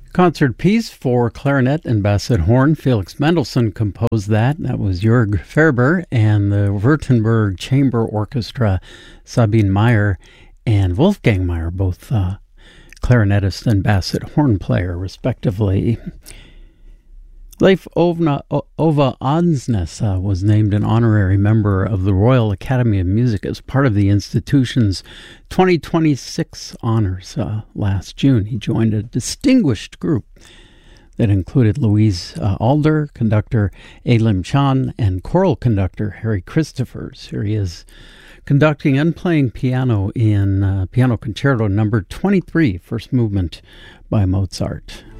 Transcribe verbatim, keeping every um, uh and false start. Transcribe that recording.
Concert piece for clarinet and basset horn. Felix Mendelssohn composed that. That was Jörg Ferber and the Württemberg Chamber Orchestra, Sabine Meyer and Wolfgang Meyer, both uh, clarinetist and basset horn player, respectively. Leif Ova, Ova Ansnes uh, was named an honorary member of the Royal Academy of Music as part of the institution's twenty twenty-six honors uh, last June. He joined a distinguished group that included Louise uh, Alder, conductor Elim Chan, and choral conductor Harry Christophers. Here he is conducting and playing piano in uh, Piano Concerto number twenty-three, first movement by Mozart.